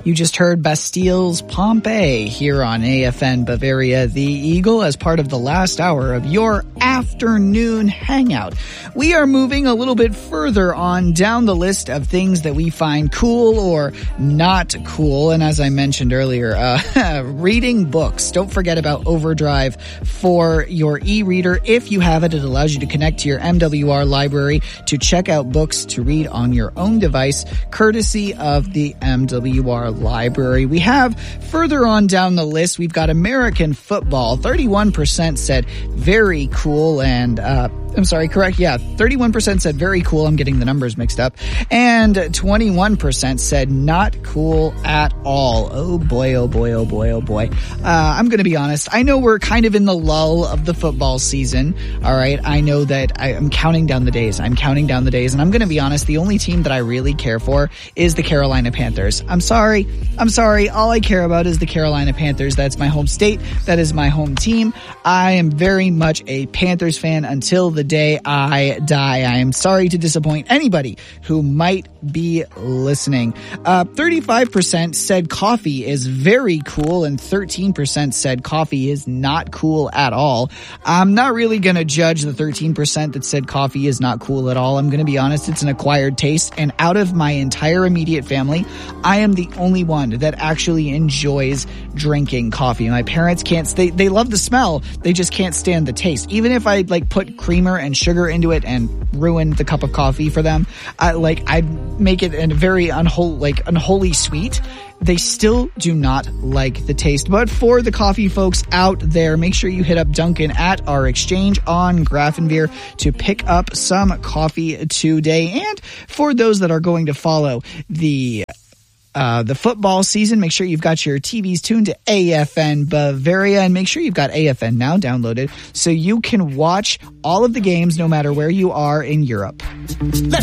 You just heard Bastille's Pompeii here on AFN Bavaria the Eagle as part of the last hour of your afternoon hangout. We are moving a little bit further on down the list of things that we find cool or not cool. And as I mentioned earlier, reading books. Don't forget about Overdrive for your e-reader. If you have it, it allows you to connect to your MWR library to check out books to read on your own device, courtesy of the MWR library. We have further on down the list, we've got American football. 31% said very cool and, 31% said very cool. I'm getting the numbers mixed up. And 21% said not cool at all. Oh boy, oh boy, oh boy, oh boy. I'm going to be honest. I know we're kind of in the lull of the football season. All right. I know that I'm counting down the days. And I'm going to be honest. The only team that I really care for is the Carolina Panthers. I'm sorry. All I care about is the Carolina Panthers. That's my home state. That is my home team. I am very much a Panthers fan until the day I die. I am sorry to disappoint anybody who might be listening. 35% said coffee is very cool and 13% said coffee is not cool at all. I'm not really going to judge the 13% that said coffee is not cool at all. I'm going to be honest, it's an acquired taste, and out of my entire immediate family, I am the only one that actually enjoys drinking coffee. My parents can't, they love the smell, they just can't stand the taste. Even if I put creamer and sugar into it and ruin the cup of coffee for them, I make it a very unholy sweet. They still do not like the taste. But for the coffee folks out there, make sure you hit up Duncan at our exchange on Grafenveer to pick up some coffee today. And for those that are going to follow the football season, make sure you've got your TVs tuned to AFN Bavaria, and make sure you've got AFN Now downloaded so you can watch all of the games no matter where you are in Europe.